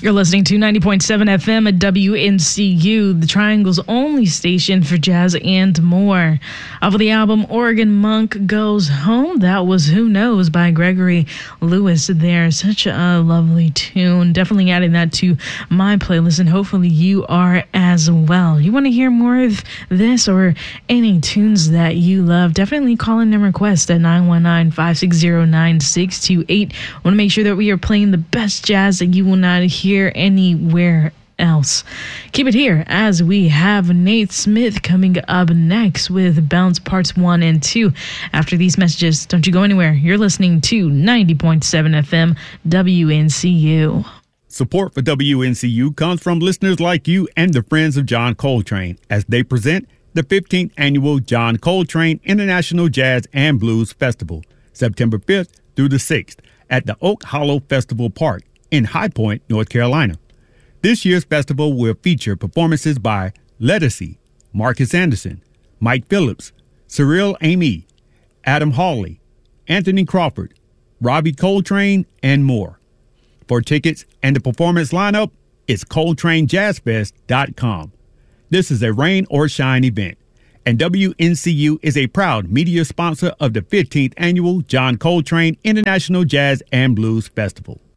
You're listening to 90.7 FM at WNCU, the Triangle's only station for jazz and more. Off of the album Oregon Monk Goes Home, that was Who Knows by Gregory Lewis there. Such a lovely tune. Definitely adding that to my playlist, and hopefully you are as well. You want to hear more of this or any tunes that you love, definitely call in and request at 919-560-9628. Want to make sure that we are playing the best jazz that you will not hear anywhere else. Keep it here as we have Nate Smith coming up next with Bounce Parts 1 and 2. After these messages, don't you go anywhere. You're listening to 90.7 FM WNCU. Support for WNCU comes from listeners like you and the Friends of John Coltrane as they present the 15th Annual John Coltrane International Jazz and Blues Festival, September 5th through the 6th at the Oak Hollow Festival Park in High Point, North Carolina. This year's festival will feature performances by Ledisi, Marcus Anderson, Mike Phillips, Cyril Amy, Adam Hawley, Anthony Crawford, Robbie Coltrane, and more. For tickets and the performance lineup, it's ColtraneJazzFest.com. This is a rain or shine event, and WNCU is a proud media sponsor of the 15th Annual John Coltrane International Jazz and Blues Festival.